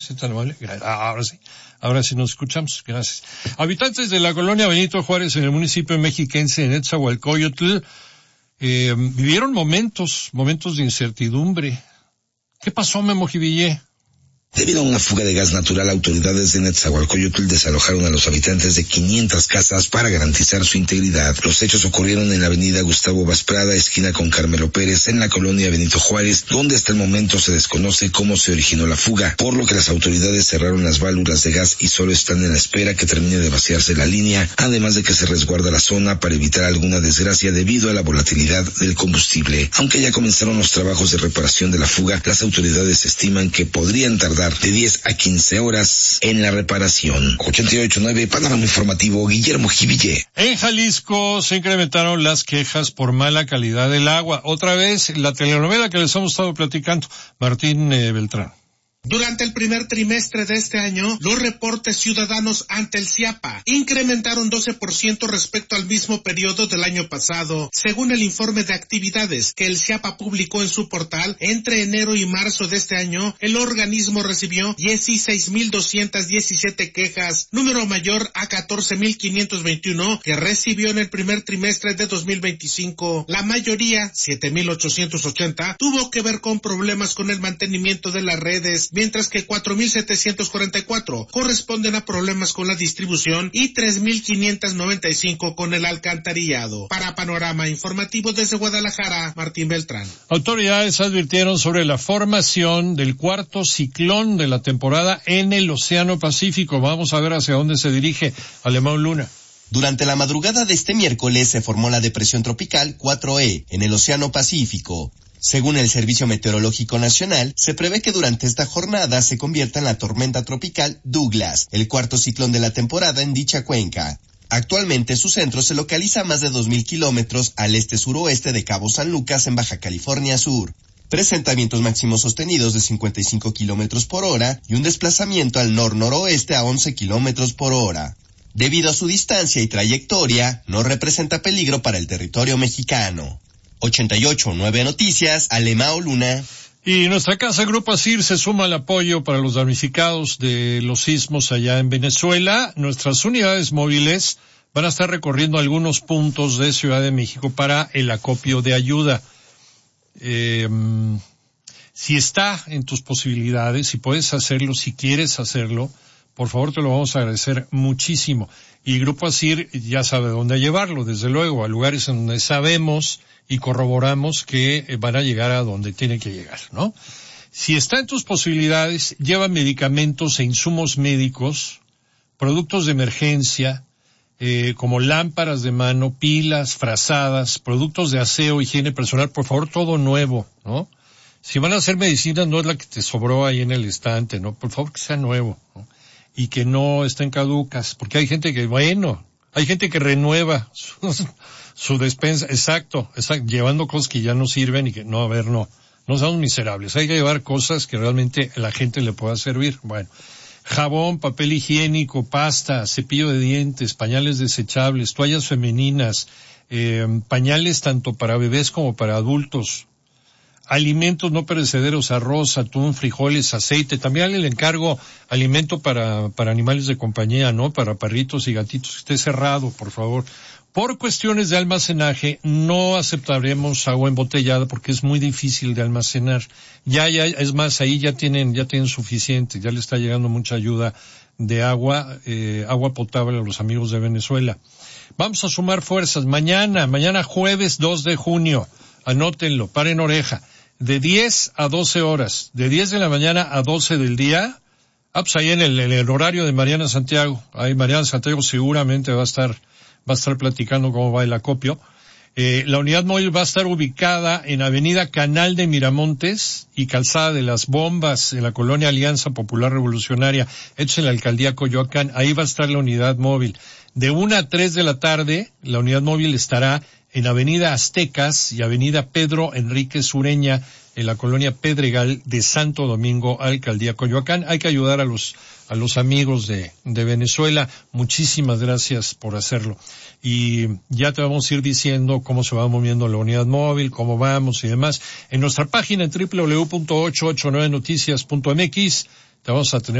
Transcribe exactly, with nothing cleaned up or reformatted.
¿Sí tan amable? Ahora sí. Ahora sí nos escuchamos. Gracias. Habitantes de la colonia Benito Juárez en el municipio mexiquense de Netzahualcóyotl eh, vivieron momentos, momentos de incertidumbre. ¿Qué pasó, Memo Jivillé? Debido a una fuga de gas natural, autoridades de Netzahualcóyotl desalojaron a los habitantes de quinientas casas para garantizar su integridad. Los hechos ocurrieron en la avenida Gustavo Vasprada, esquina con Carmelo Pérez, en la colonia Benito Juárez, donde hasta el momento se desconoce cómo se originó la fuga, por lo que las autoridades cerraron las válvulas de gas y solo están en la espera que termine de vaciarse la línea, además de que se resguarda la zona para evitar alguna desgracia debido a la volatilidad del combustible. Aunque ya comenzaron los trabajos de reparación de la fuga, las autoridades estiman que podrían tardar de diez a quince horas en la reparación. ochenta y ocho punto nueve, Panorama Informativo, Guillermo Jivillé. En Jalisco se incrementaron las quejas por mala calidad del agua. Otra vez, la telenovela que les hemos estado platicando, Martín eh, Beltrán. Durante el primer trimestre de este año, los reportes ciudadanos ante el CIAPA incrementaron doce por ciento respecto al mismo periodo del año pasado, según el informe de actividades que el CIAPA publicó en su portal. Entre enero y marzo de este año, el organismo recibió dieciséis mil doscientas diecisiete quejas, número mayor a catorce mil quinientos veintiuno que recibió en el primer trimestre de dos mil veinticinco. La mayoría, siete mil ochocientos ochenta, tuvo que ver con problemas con el mantenimiento de las redes, mientras que cuatro mil setecientos cuarenta y cuatro corresponden a problemas con la distribución y tres mil quinientos noventa y cinco con el alcantarillado. Para Panorama Informativo desde Guadalajara, Martín Beltrán. Autoridades advirtieron sobre la formación del cuarto ciclón de la temporada en el Océano Pacífico. Vamos a ver hacia dónde se dirige Alemão Luna. Durante la madrugada de este miércoles se formó la depresión tropical cuatro E en el Océano Pacífico. Según el Servicio Meteorológico Nacional, se prevé que durante esta jornada se convierta en la tormenta tropical Douglas, el cuarto ciclón de la temporada en dicha cuenca. Actualmente su centro se localiza a más de dos mil kilómetros al este-suroeste de Cabo San Lucas en Baja California Sur. Presenta vientos máximos sostenidos de cincuenta y cinco kilómetros por hora y un desplazamiento al nor-noroeste a once kilómetros por hora. Debido a su distancia y trayectoria, no representa peligro para el territorio mexicano. ochenta y ocho punto nueve Noticias, Alemão Luna. Y nuestra casa Grupo ASIR se suma al apoyo para los damnificados de los sismos allá en Venezuela. Nuestras unidades móviles van a estar recorriendo algunos puntos de Ciudad de México para el acopio de ayuda. Eh, si está en tus posibilidades, si puedes hacerlo, si quieres hacerlo, por favor te lo vamos a agradecer muchísimo. Y Grupo ASIR ya sabe dónde llevarlo, desde luego, a lugares en donde sabemos y corroboramos que van a llegar a donde tiene que llegar, ¿no? Si está en tus posibilidades, lleva medicamentos e insumos médicos, productos de emergencia, eh, como lámparas de mano, pilas, frazadas, productos de aseo, higiene personal, por favor, todo nuevo, ¿no? Si van a hacer medicina, no es la que te sobró ahí en el estante, ¿no? Por favor, que sea nuevo, ¿no? Y que no estén caducas, porque hay gente que, bueno, hay gente que renueva sus, su despensa, exacto, exacto, llevando cosas que ya no sirven y que, no, a ver, no, no seamos miserables, hay que llevar cosas que realmente a la gente le pueda servir. Bueno, jabón, papel higiénico, pasta, cepillo de dientes, pañales desechables, toallas femeninas, eh, pañales tanto para bebés como para adultos, alimentos no perecederos, arroz, atún, frijoles, aceite. También le encargo alimento para, para animales de compañía, ¿no? Para perritos y gatitos. Esté cerrado, por favor. Por cuestiones de almacenaje, no aceptaremos agua embotellada porque es muy difícil de almacenar. Ya, ya, es más, ahí ya tienen, ya tienen suficiente. Ya le está llegando mucha ayuda de agua, eh, agua potable a los amigos de Venezuela. Vamos a sumar fuerzas. Mañana, mañana jueves dos de junio. Anótenlo, paren oreja. De diez a doce horas, de diez de la mañana a doce del día, ah, pues ahí en el, en el horario de Mariana Santiago, ahí Mariana Santiago seguramente va a estar, va a estar platicando cómo va el acopio. Eh, la unidad móvil va a estar ubicada en Avenida Canal de Miramontes y Calzada de las Bombas, en la colonia Alianza Popular Revolucionaria, hecho en la alcaldía Coyoacán. Ahí va a estar la unidad móvil. De una a tres de la tarde, la unidad móvil estará en Avenida Aztecas y Avenida Pedro Enríquez Ureña, en la colonia Pedregal de Santo Domingo, alcaldía Coyoacán. Hay que ayudar a los a los amigos de de Venezuela. Muchísimas gracias por hacerlo. Y ya te vamos a ir diciendo cómo se va moviendo la unidad móvil, cómo vamos y demás. En nuestra página en doble u doble u doble u punto ochocientos ochenta y nueve noticias punto m x te vamos a tener